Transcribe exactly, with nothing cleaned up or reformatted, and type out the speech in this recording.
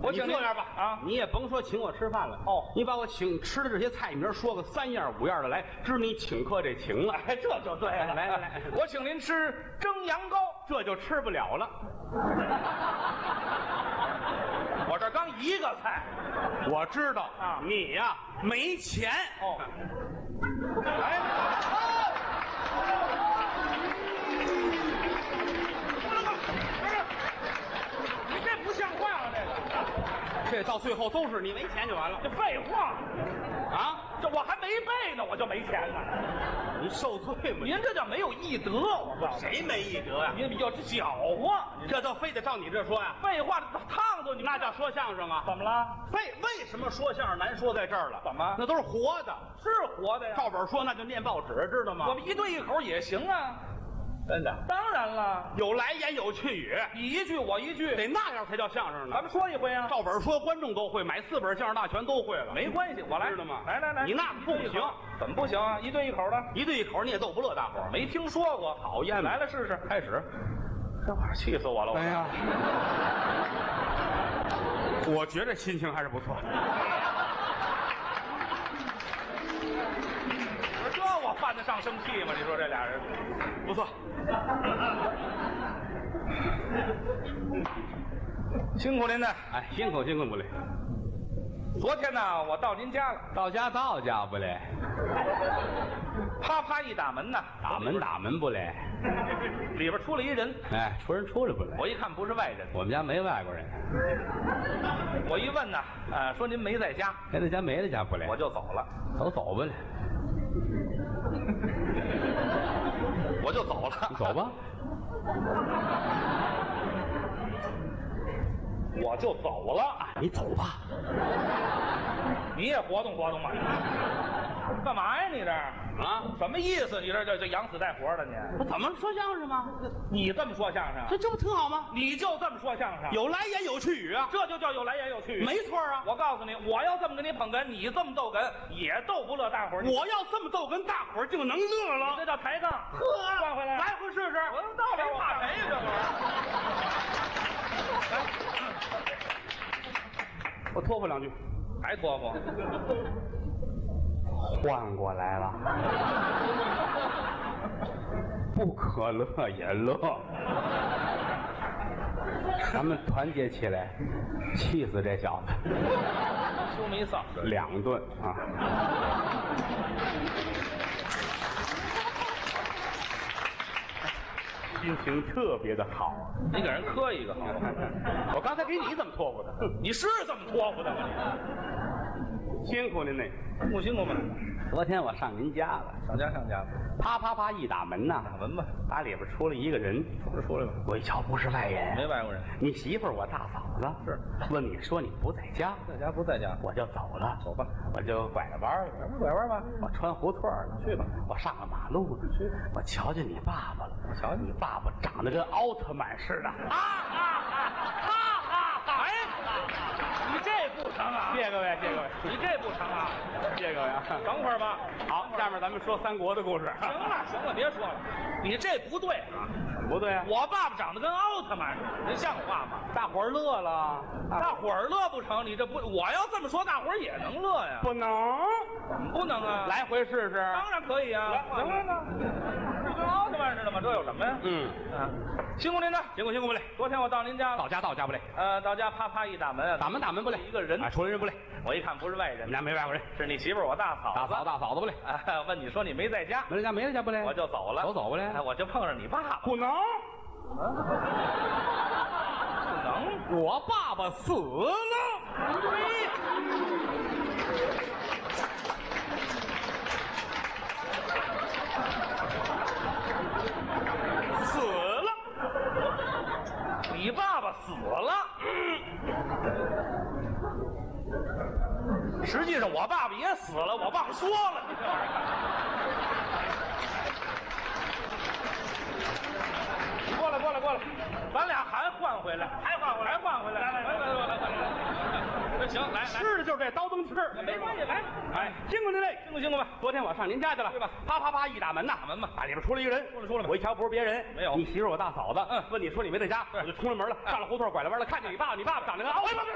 我请你这样吧啊， 你也甭说请我吃饭了哦， 你把我请吃的这些菜名说个三样五样的来，知你请客这情了。 哎，这就对了。 来来来， 我请您吃蒸羊羔， 这就吃不了了。 我这刚一个菜。 我知道啊你呀没钱哦。哎，你这不像话啊！这个， 这到最后都是你没钱就完了这废话啊！ 这我还没背呢，我就没钱呢。 你受罪吧？ 您这叫没有义德，我告诉你， 谁没义德呀？ 您比较搅和， 这都非得照你这说呀？ 废话，烫着你那叫说相声啊？ 怎么了？ 为为什么说相声难说在这儿了？ 怎么那都是活的， 是活的呀。 照本说那就念报纸，知道吗？ 我们一对一口也行啊。 真的当然了， 有来言有去语， 你一句我一句， 得那样才叫相声呢。 咱们说一回啊。 照本说，观众都会，买四本相声大全都会了， 没关系，我来， 知道吗？ 来来来， 你那不行， 怎么不行啊？一对一口的， 一对一口你也逗不乐大伙儿， 没听说过， 讨厌。 来了试试， 开始。 这玩意儿气死我了！我哎呀，我觉得心情还是不错。 这我犯得上生气吗？你说这俩人不错， 辛苦您了。 哎，辛苦辛苦不嘞。 昨天呢，我到您家了， 到家到家不嘞， 啪啪一打门呢， 打门打门不嘞， 里边出来一人， 哎，出人出来不嘞。 我一看不是外人， 我们家没外国人。 我一问呢，呃，说您没在家， 在这家没在家不嘞， 我就走了， 走走吧嘞， 我就走了， 你走吧。 我就走了， 你走吧。 你也活动活动吧。干嘛呀你这啊？ 什么意思？你这这这养死带活的你？ 我怎么说相声吗？ 你这么说相声？ 这这不挺好吗？ 你就这么说相声？ 有来言有去语啊， 这就叫有来言有去语。 没错啊。 我告诉你，我要这么跟你捧哏，你这么逗哏，也逗不乐大伙儿。 我要这么逗哏，大伙儿就能乐了。 这叫抬杠。 呵， 换回来， 来回试试。 我到底我怕谁呀？这玩意儿。 我托付两句， 还托付？ 换过来了，不可乐也乐。咱们团结起来，气死这小子！ 羞没臊， 两顿啊！心情特别的好。 你给人磕一个好不好？ 我刚才给你怎么托付的？ 你是这么托付的吗？ 辛苦您嘞， 辛苦辛苦吧。 昨天我上您家了， 上家上家吧， 啪啪啪一打门呐， 打门吧， 打里边出来一个人， 出来出来吧。 我一瞧不是外人， 没外国人， 你媳妇儿我大嫂子是。 问你说你不在家， 在家不在家， 我就走了， 走吧， 我就拐了弯了， 拐弯拐弯吧， 我穿胡同了， 去吧， 我上了马路了， 去， 我瞧见你爸爸了， 我瞧见你爸爸长得跟奥特曼似的，啊啊啊啊啊！ 哎，你这不成啊！ 谢各位，谢各位， 你这不成啊！ 谢各位啊！ 等会儿吧。 好，下面咱们说三国的故事。 行了行了，别说了，你这不对啊！ 不对啊， 我爸爸长得跟奥特曼似的，这像话吗？ 大伙儿乐了， 大伙儿乐不成，你这不，我要这么说，大伙儿也能乐呀？ 不能， 怎么不能啊？ 来回试试。 当然可以啊！行了呢，这跟奥特曼似的吗？这有什么呀？ 嗯啊，辛苦您了， 辛苦辛苦不嘞？ 昨天我到您家了， 到家到家不嘞？ 呃，到家啪啪一打门， 打门打门不嘞？ 一个人啊，出来人不嘞？ 我一看不是外人， 我们家没外国人， 是你媳妇儿，我大嫂子。 大嫂大嫂子不嘞？ 啊，问你说你没在家， 没在家没在家不嘞？ 我就走了， 走走不嘞？ 哎我就碰上你爸爸， 不能， 不能， 我爸爸死了。 死了，你爸爸死了。实际上我爸爸也死了，我忘说了，你这玩意儿。你过来，过来，过来，咱俩还换回来，还换回来，还换回来，来来来来来来来，行，来来， 吃的就是这刀灯气儿， 没关系，来， 哎，辛苦您嘞， 辛苦辛苦吧。 昨天我上您家去了， 对吧？ 啪啪啪一打门呐， 打门吧， 打里边出来一个人， 出来出来， 我一瞧不是别人， 没有， 你媳妇我大嫂子， 嗯， 问你说你没在家，我就冲了门了，上了胡同拐了弯了，看见你爸爸，你爸爸长得跟奥特曼。